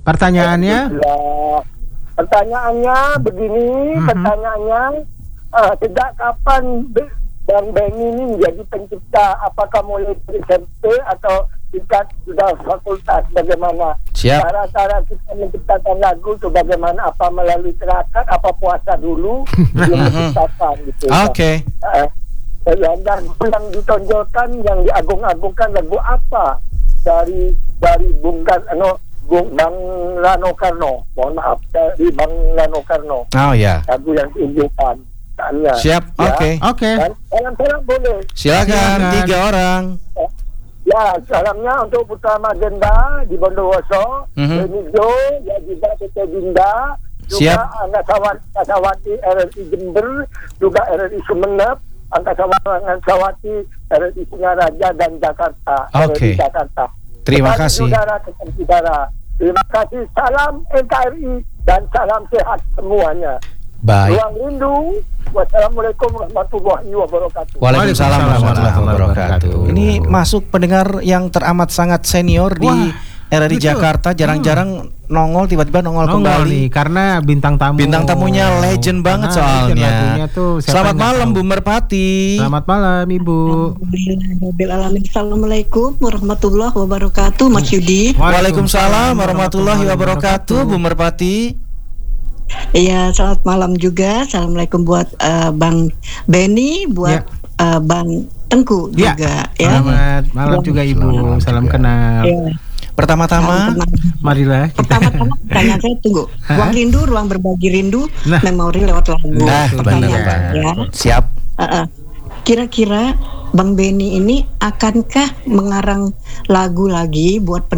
Pertanyaannya? Pertanyaannya begini, sejak kapan Bang Benny ini menjadi pencipta? Apakah mulai dari SMP atau tingkat sudah fakultas? Bagaimana? Siap. Cara-cara kita menciptakan lagu itu bagaimana? Apa melalui terakat? Apa puasa dulu? Belum menciptakan gitu. Oke. Yang ditonjolkan, yang diagung-agungkan lagu apa dari Bang Rano Karno? Mohon maaf, dari Bang Rano Karno. Oh ya. Lagu yang diunjukkan. Siap. Oke. Salam boleh. Silakan 3 orang. Ya, salamnya untuk Putra Magenda di Bondowoso, Benijo, ya juga Tete Dinda, juga Angasawati RRI Jember, juga RRI Sumeneb, Angasawati RRI Singaraja dan Jakarta. Oke. RRI Jakarta. Terima kasih. Saudara. Terima kasih. Salam NKRI dan salam sehat semuanya. Baik. Ruang rindu. Wassalamualaikum warahmatullahi wabarakatuh. Waalaikumsalam warahmatullahi wabarakatuh. Ini masuk pendengar yang teramat sangat senior di RRI Jakarta, jarang-jarang nongol, tiba-tiba nongol kembali nih, karena bintang tamunya legend banget soalnya. Selamat malam Bu Merpati. Selamat malam Ibu. Assalamualaikum warahmatullahi wabarakatuh, Mas Yudi. Waalaikumsalam warahmatullahi wabarakatuh, Bu Merpati. Iya, selamat malam juga. Assalamualaikum buat Bang Benny, buat Bang Tengku juga. Selamat malam juga Ibu. Salam kenal. Ya. Pertama-tama, marilah kita. Pertama-tama pertanyaan saya tunggu. Ruang rindu, ruang berbagi rindu, memori lewat lagu. Benar. Ya. Siap. Kira-kira Bang Benny ini akankah mengarang lagu lagi buat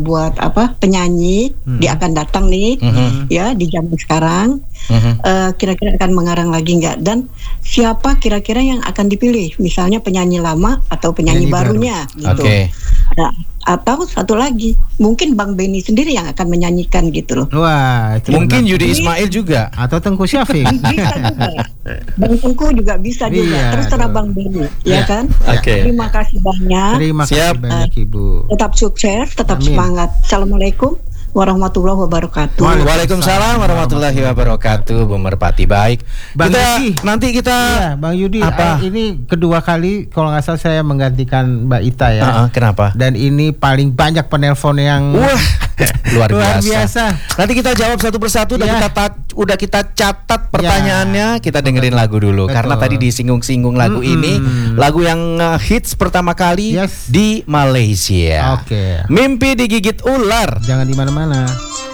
penyanyi di akan datang nih ya di zaman sekarang, kira-kira akan mengarang lagi nggak, dan siapa kira-kira yang akan dipilih, misalnya penyanyi lama atau penyanyi barunya gitu. Atau satu lagi mungkin Bang Benny sendiri yang akan menyanyikan gitu loh. Wah, mungkin Yudi Ismail juga atau Tengku Syafiq. Bisa juga. Bang Tengku juga bisa juga. Terserah Bang Benny, ya kan? Terima kasih banyak. Terima kasih banyak Ibu. Tetap sukses, tetap semangat. Assalamualaikum warahmatullahi wabarakatuh. Waalaikumsalam warahmatullahi wabarakatuh, Bu Merpati. Baik. Bang Yudi, nanti kita Bang Yudi, ini kedua kali kalau nggak salah saya menggantikan Mbak Ita ya. Kenapa? Dan ini paling banyak penelpon yang luar biasa. Nanti kita jawab satu persatu. Udah kita catat pertanyaannya. Kita dengerin lagu dulu. Karena tadi disinggung-singgung lagu ini, lagu yang hits pertama kali di Malaysia. Mimpi digigit ular. Jangan di mana-mana.